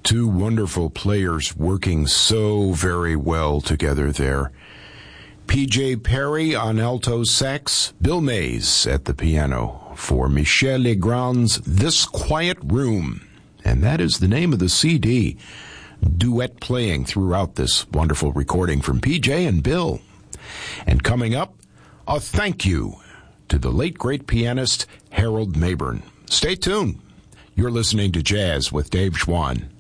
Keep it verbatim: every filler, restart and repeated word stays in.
Two wonderful players working so very well together there. P J Perry on alto sax, Bill Mays at the piano for Michel Legrand's This Quiet Room. And that is the name of the C D. Duet playing throughout this wonderful recording from P J and Bill. And coming up, a thank you to the late great pianist Harold Mabern. Stay tuned. You're listening to Jazz with Dave Schwann.